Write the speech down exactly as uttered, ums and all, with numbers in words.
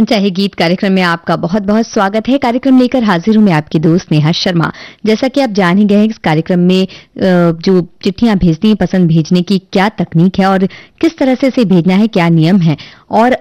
मन चाहे गीत कार्यक्रम में आपका बहुत बहुत स्वागत है। कार्यक्रम लेकर हाजिर हूं मैं आपकी दोस्त नेहा शर्मा। जैसा कि आप जान ही गए, इस कार्यक्रम में जो चिट्ठियां भेजती हैं, पसंद भेजने की क्या तकनीक है और किस तरह से इसे भेजना है, क्या नियम है, और